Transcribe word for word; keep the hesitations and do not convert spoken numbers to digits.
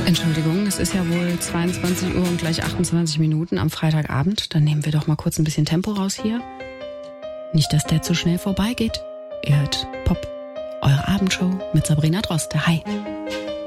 Entschuldigung, es ist ja wohl zweiundzwanzig Uhr und gleich achtundzwanzig Minuten am Freitagabend. Dann nehmen wir doch mal kurz ein bisschen Tempo raus hier. Nicht, dass der zu schnell vorbeigeht. Ihr hört Pop, eure Abendshow mit Sabrina Droste. Hi.